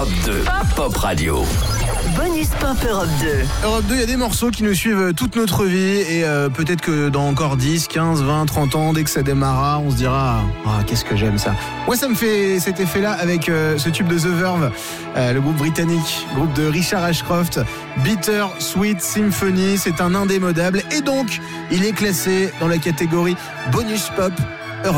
Europe 2, Pop Radio. Bonus Pop Europe 2. Europe 2, il y a des morceaux qui nous suivent toute notre vie et peut-être que dans encore 10, 15, 20, 30 ans, dès que ça démarrera, on se dira « Ah, qu'est-ce que j'aime ça !» Moi, ça me fait cet effet-là avec ce tube de The Verve, le groupe britannique, groupe de Richard Ashcroft, Bitter Sweet Symphony, c'est un indémodable et donc, il est classé dans la catégorie Bonus Pop